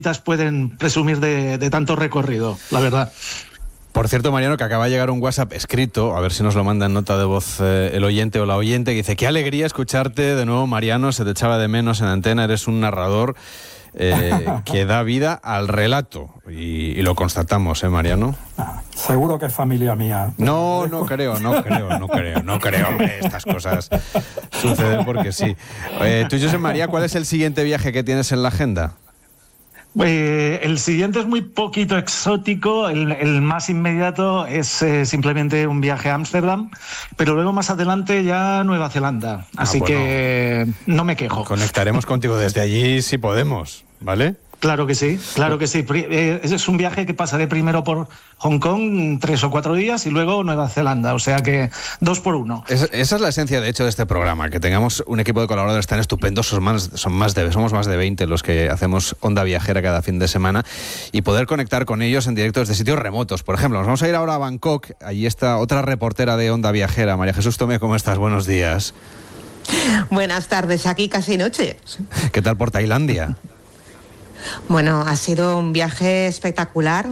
pueden presumir de tanto recorrido, la verdad. Por cierto, Mariano, que acaba de llegar un WhatsApp escrito, a ver si nos lo manda en nota de voz el oyente o la oyente, que dice: qué alegría escucharte de nuevo, Mariano, se te echaba de menos en antena, eres un narrador que da vida al relato. Y lo constatamos, Mariano. Seguro que es familia mía. No creo, hombre, estas cosas suceden porque sí. Tú, Josep María, ¿cuál es el siguiente viaje que tienes en la agenda? El siguiente es muy poquito exótico, el más inmediato es simplemente un viaje a Ámsterdam, pero luego más adelante ya Nueva Zelanda, así que no me quejo. Conectaremos contigo desde allí si podemos, ¿vale? Claro que sí. Es un viaje que pasaré primero por Hong Kong 3 o 4 días y luego Nueva Zelanda, o sea que 2 por 1. Esa es la esencia, de hecho, de este programa, que tengamos un equipo de colaboradores tan estupendos. Somos más de 20 los que hacemos Onda Viajera cada fin de semana, y poder conectar con ellos en directo desde sitios remotos. Por ejemplo, nos vamos a ir ahora a Bangkok. Allí está otra reportera de Onda Viajera, María Jesús Tomé. ¿Cómo estás? Buenos días. Buenas tardes, aquí casi noche. ¿Qué tal por Tailandia? Bueno, ha sido un viaje espectacular,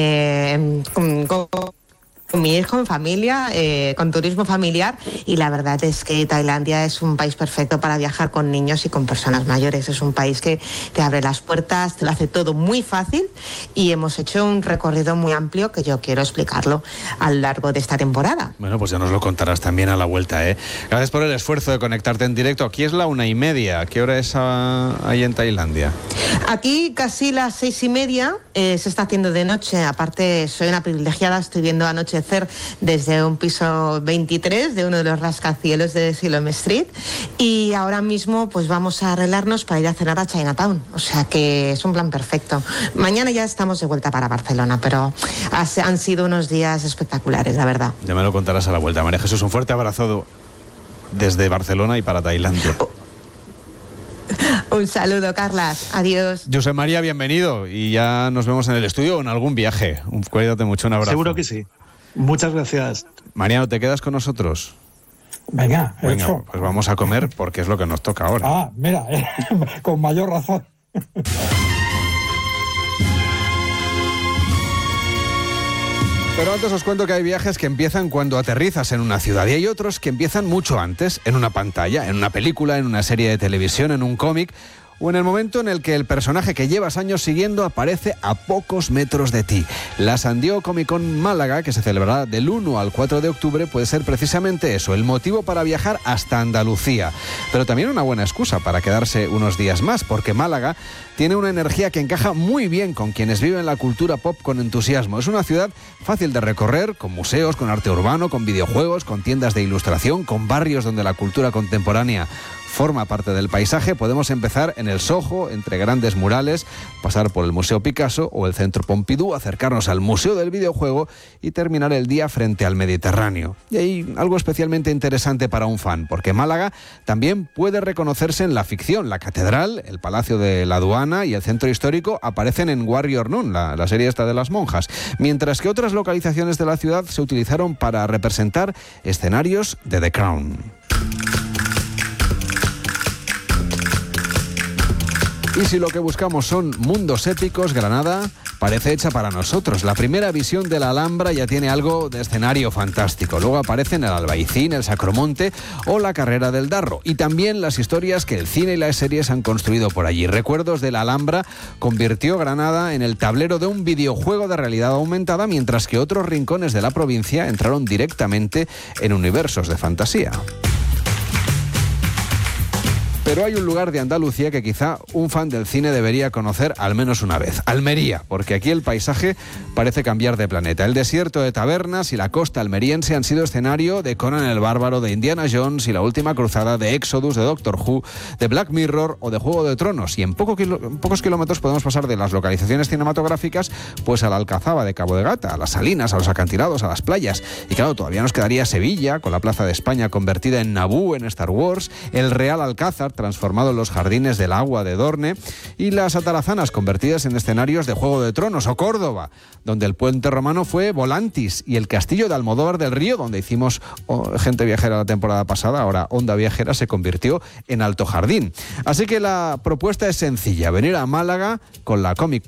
con mi hijo, en familia, con turismo familiar, y la verdad es que Tailandia es un país perfecto para viajar con niños y con personas mayores. Es un país que te abre las puertas, te lo hace todo muy fácil, y hemos hecho un recorrido muy amplio que yo quiero explicarlo a lo largo de esta temporada. Bueno, pues ya nos lo contarás también a la vuelta, ¿eh? Gracias por el esfuerzo de conectarte en directo. Aquí es la 1:30. ¿Qué hora es ahí en Tailandia? Aquí casi las 6:30, se está haciendo de noche. Aparte, soy una privilegiada, estoy viendo anochecer desde un piso 23 de uno de los rascacielos de Siloam Street, y ahora mismo pues vamos a arreglarnos para ir a cenar a Chinatown, o sea que es un plan perfecto. Mañana ya estamos de vuelta para Barcelona, pero han sido unos días espectaculares, la verdad. Ya me lo contarás a la vuelta. María Jesús, un fuerte abrazo desde Barcelona y para Tailandia. Un saludo, Carlas. Adiós. Josep María, bienvenido, y ya nos vemos en el estudio o en algún viaje. Cuídate mucho, un abrazo. Seguro que sí. Muchas gracias. Mariano, ¿te quedas con nosotros? Venga, pues vamos a comer porque es lo que nos toca ahora. Ah, mira, con mayor razón. Pero antes os cuento que hay viajes que empiezan cuando aterrizas en una ciudad, y hay otros que empiezan mucho antes, en una pantalla, en una película, en una serie de televisión, en un cómic, o en el momento en el que el personaje que llevas años siguiendo aparece a pocos metros de ti. La San Diego Comic Con Málaga, que se celebrará del 1 al 4 de octubre, puede ser precisamente eso, el motivo para viajar hasta Andalucía. Pero también una buena excusa para quedarse unos días más, porque Málaga tiene una energía que encaja muy bien con quienes viven la cultura pop con entusiasmo. Es una ciudad fácil de recorrer, con museos, con arte urbano, con videojuegos, con tiendas de ilustración, con barrios donde la cultura contemporánea forma parte del paisaje. Podemos empezar en el Soho, entre grandes murales, pasar por el Museo Picasso o el Centro Pompidou, acercarnos al Museo del Videojuego y terminar el día frente al Mediterráneo. Y hay algo especialmente interesante para un fan, porque Málaga también puede reconocerse en la ficción. La Catedral, el Palacio de la Aduana y el Centro Histórico aparecen en Warrior Nun, la serie esta de las monjas, mientras que otras localizaciones de la ciudad se utilizaron para representar escenarios de The Crown. Y si lo que buscamos son mundos épicos, Granada parece hecha para nosotros. La primera visión de la Alhambra ya tiene algo de escenario fantástico. Luego aparecen el Albaicín, el Sacromonte o la Carrera del Darro. Y también las historias que el cine y las series han construido por allí. Recuerdos de la Alhambra convirtió Granada en el tablero de un videojuego de realidad aumentada, mientras que otros rincones de la provincia entraron directamente en universos de fantasía. Pero hay un lugar de Andalucía que quizá un fan del cine debería conocer al menos una vez. Almería, porque aquí el paisaje parece cambiar de planeta. El desierto de Tabernas y la costa almeriense han sido escenario de Conan el Bárbaro, de Indiana Jones y la Última Cruzada, de Exodus, de Doctor Who, de Black Mirror o de Juego de Tronos. Y en pocos kilómetros podemos pasar de las localizaciones cinematográficas pues a la Alcazaba de Cabo de Gata, a las salinas, a los acantilados, a las playas. Y claro, todavía nos quedaría Sevilla, con la Plaza de España convertida en Naboo en Star Wars, el Real Alcázar transformado en los jardines del agua de Dorne, y las atarazanas convertidas en escenarios de Juego de Tronos, o Córdoba, donde el puente romano fue Volantis, y el castillo de Almodóvar del Río, donde hicimos Gente Viajera la temporada pasada, ahora Onda Viajera, se convirtió en Alto Jardín. Así que la propuesta es sencilla: venir a Málaga con la Comic